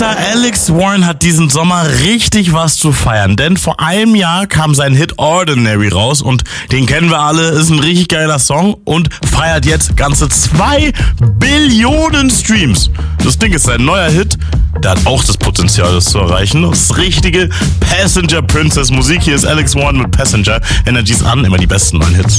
Rockstar Alex Warren hat diesen Sommer richtig was zu feiern, denn vor einem Jahr kam sein Hit Ordinary raus und den kennen wir alle, ist ein richtig geiler Song und feiert jetzt ganze 2 Billionen Streams. Das Ding ist sein neuer Hit, der hat auch das Potenzial, das zu erreichen. Das ist richtige Passenger Princess Musik. Hier ist Alex Warren mit Passenger. Energies an, immer die besten neuen Hits.